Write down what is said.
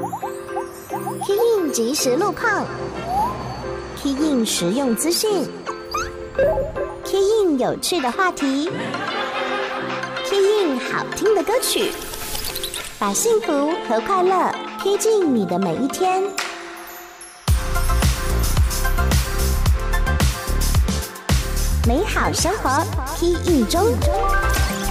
Key in 即时路况 ，Key in 实用资讯 ，Key in 有趣的话题 ，Key in 好听的歌曲，把幸福和快乐 Key进你的每一天。美好生活 Key in 中。